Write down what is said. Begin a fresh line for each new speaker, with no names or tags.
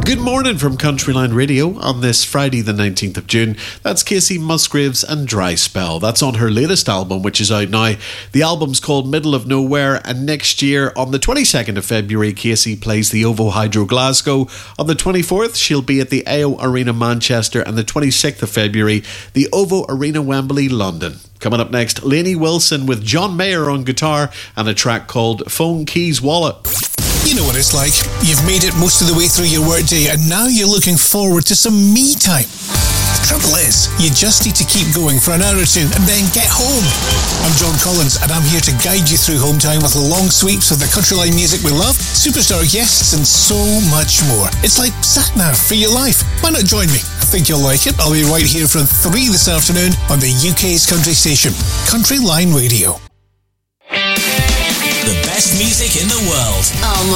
Good morning from Countryline Radio on this Friday the 19th of June. That's Casey Musgraves and Dry Spell. That's on her latest album, which is out now. The album's called Middle of Nowhere, and next year on the 22nd of February, Casey plays the OVO Hydro Glasgow. On the 24th, she'll be at the AO Arena Manchester, and the 26th of February, the OVO Arena Wembley London. Coming up next, Lainey Wilson with John Mayer on guitar and a track called Phone Keys Wallet.
You know what it's like. You've made it most of the way through your workday and now you're looking forward to some me time. The trouble is, you just need to keep going for an hour or two and then get home. I'm John Collins and I'm here to guide you through home time with long sweeps of the countryline music we love, superstar guests and so much more. It's like sat-nav for your life. Why not join me? I think you'll like it. I'll be right here from 3 this afternoon on the UK's country station, Countryline Radio.
The best music in the world.
All